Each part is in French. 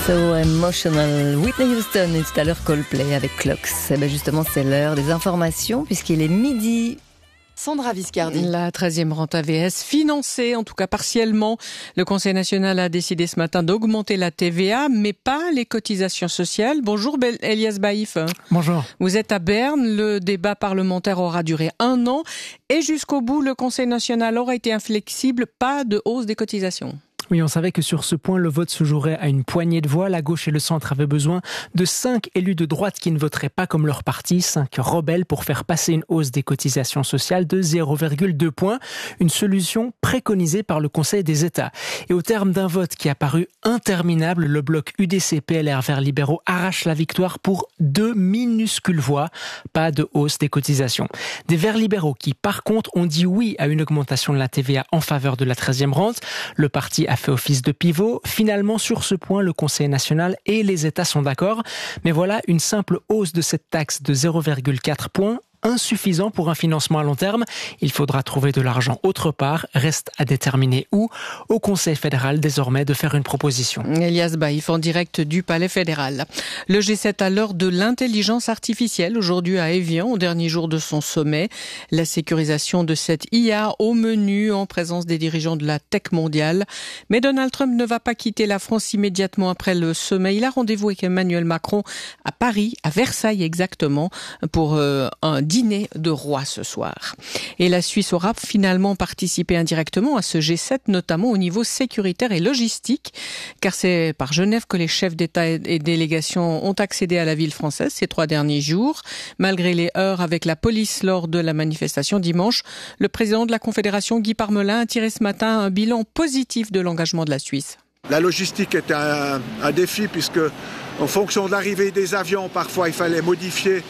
So Emotional, Whitney Houston et tout à l'heure Coldplay avec Clocks. Et bien justement c'est l'heure des informations puisqu'il est midi. Sandra Viscardi. La 13e rente AVS financée, en tout cas partiellement. Le Conseil national a décidé ce matin d'augmenter la TVA, mais pas les cotisations sociales. Bonjour Elias Baïf. Bonjour. Vous êtes à Berne. Le débat parlementaire aura duré 1 an. Et jusqu'au bout, le Conseil national aura été inflexible. Pas de hausse des cotisations. Oui, on savait que sur ce point, le vote se jouerait à une poignée de voix. La gauche et le centre avaient besoin de 5 élus de droite qui ne voteraient pas comme leur parti, 5 rebelles pour faire passer une hausse des cotisations sociales de 0,2 points. Une solution préconisée par le Conseil des États. Et au terme d'un vote qui a paru interminable, le bloc UDC-PLR Verts libéraux arrache la victoire pour 2 minuscules voix. Pas de hausse des cotisations. Des Verts libéraux qui, par contre, ont dit oui à une augmentation de la TVA en faveur de la 13e rente. Le parti a fait office de pivot. Finalement, sur ce point, le Conseil national et les États sont d'accord. Mais voilà, une simple hausse de cette taxe de 0,4 points, insuffisant pour un financement à long terme. Il faudra trouver de l'argent autre part. Reste à déterminer où. Au Conseil fédéral, désormais, de faire une proposition. Elias Baïf en direct du Palais fédéral. Le G7 à l'heure de l'intelligence artificielle, aujourd'hui à Évian, au dernier jour de son sommet. La sécurisation de cette IA au menu en présence des dirigeants de la tech mondiale. Mais Donald Trump ne va pas quitter la France immédiatement après le sommet. Il a rendez-vous avec Emmanuel Macron à Paris, à Versailles exactement, pour un dîner de roi ce soir. Et la Suisse aura finalement participé indirectement à ce G7, notamment au niveau sécuritaire et logistique, car c'est par Genève que les chefs d'État et délégations ont accédé à la ville française ces 3 derniers jours. Malgré les heurts avec la police lors de la manifestation dimanche, le président de la Confédération, Guy Parmelin, a tiré ce matin un bilan positif de l'engagement de la Suisse. La logistique était un défi puisque en fonction de l'arrivée des avions, parfois il fallait modifier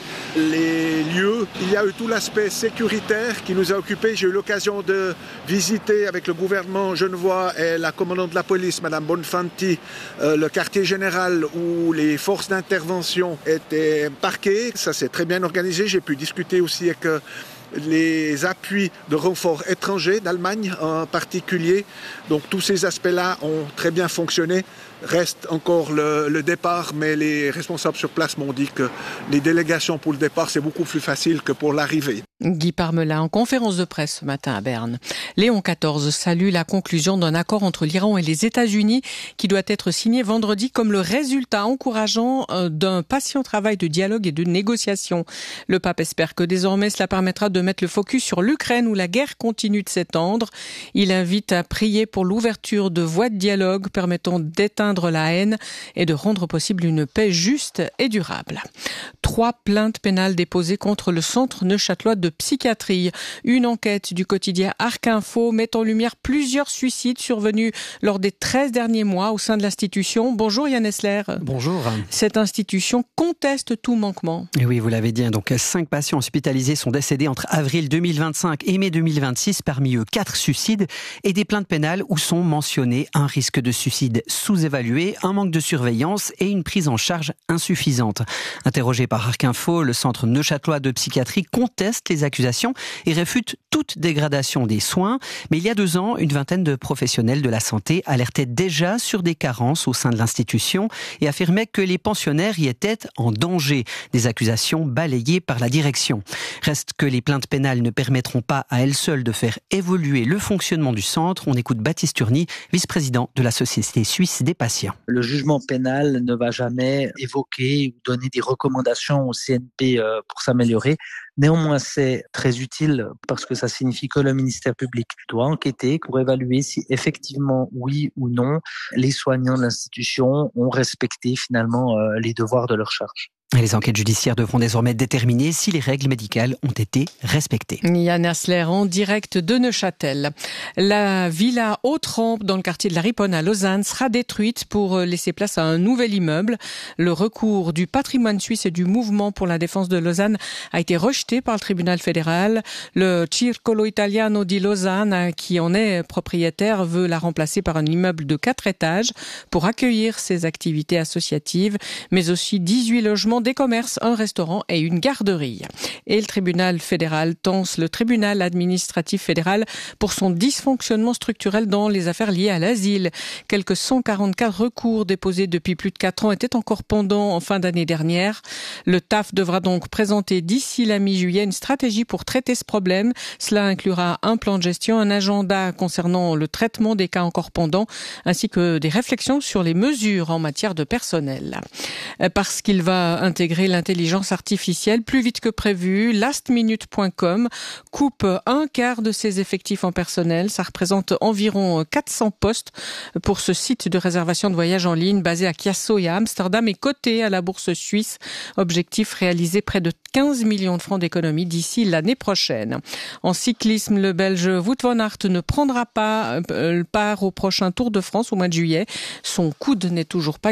les lieux. Il y a eu tout l'aspect sécuritaire qui nous a occupés. J'ai eu l'occasion de visiter avec le gouvernement genevois et la commandante de la police, Madame Bonfanti, le quartier général où les forces d'intervention étaient parquées. Ça s'est très bien organisé. J'ai pu discuter aussi avec les appuis de renforts étrangers d'Allemagne en particulier. Donc tous ces aspects-là ont très bien fonctionné. Reste encore le départ, mais les responsables sur place m'ont dit que les délégations pour le départ, c'est beaucoup plus facile que pour l'arrivée. Guy Parmelin en conférence de presse ce matin à Berne. Léon XIV salue la conclusion d'un accord entre l'Iran et les États-Unis qui doit être signé vendredi comme le résultat encourageant d'un patient travail de dialogue et de négociation. Le pape espère que désormais cela permettra de mettre le focus sur l'Ukraine où la guerre continue de s'étendre. Il invite à prier pour l'ouverture de voies de dialogue permettant d'éteindre la haine et de rendre possible une paix juste et durable. 3 plaintes pénales déposées contre le centre neuchâtelois de psychiatrie. Une enquête du quotidien Arc Info met en lumière plusieurs suicides survenus lors des 13 derniers mois au sein de l'institution. Bonjour Yann Essler. Bonjour. Cette institution conteste tout manquement. Et oui, vous l'avez dit, donc 5 patients hospitalisés sont décédés entre avril 2025 et mai 2026, parmi eux 4 suicides et des plaintes pénales où sont mentionnés un risque de suicide sous-évalué, un manque de surveillance et une prise en charge insuffisante. Interrogé par Arc Info, le centre neuchâtelois de psychiatrie conteste les accusations et réfute toute dégradation des soins. Mais il y a 2 ans, une vingtaine de professionnels de la santé alertaient déjà sur des carences au sein de l'institution et affirmaient que les pensionnaires y étaient en danger. Des accusations balayées par la direction. Reste que les plaintes pénales ne permettront pas à elles seules de faire évoluer le fonctionnement du centre. On écoute Baptiste Turny, vice-président de la Société suisse des patients. Le jugement pénal ne va jamais évoquer ou donner des recommandations au CNP pour s'améliorer. Néanmoins, c'est très utile parce que ça signifie que le ministère public doit enquêter pour évaluer si effectivement, oui ou non, les soignants de l'institution ont respecté finalement les devoirs de leur charge. Les enquêtes judiciaires devront désormais déterminer si les règles médicales ont été respectées. Yann Essler en direct de Neuchâtel. La villa Haute-Rampe dans le quartier de la Riponne à Lausanne sera détruite pour laisser place à un nouvel immeuble. Le recours du patrimoine suisse et du mouvement pour la défense de Lausanne a été rejeté par le tribunal fédéral. Le Circolo Italiano di Lausanne, qui en est propriétaire, veut la remplacer par un immeuble de 4 étages pour accueillir ses activités associatives, mais aussi 18 logements notamment des commerces, un restaurant et une garderie. Et le tribunal fédéral tense le tribunal administratif fédéral pour son dysfonctionnement structurel dans les affaires liées à l'asile. Quelques 144 recours déposés depuis plus de 4 ans étaient encore pendants en fin d'année dernière. Le TAF devra donc présenter d'ici la mi-juillet une stratégie pour traiter ce problème. Cela inclura un plan de gestion, un agenda concernant le traitement des cas encore pendants, ainsi que des réflexions sur les mesures en matière de personnel. Parce qu'il va intégrer l'intelligence artificielle plus vite que prévu, lastminute.com coupe un quart de ses effectifs en personnel. Ça représente environ 400 postes pour ce site de réservation de voyage en ligne basé à Chiasso et à Amsterdam et coté à la bourse suisse. Objectif, réaliser près de 15 millions de francs d'économie d'ici l'année prochaine. En cyclisme, le Belge Wout van Aert ne prendra pas part au prochain Tour de France au mois de juillet. Son coude n'est toujours pas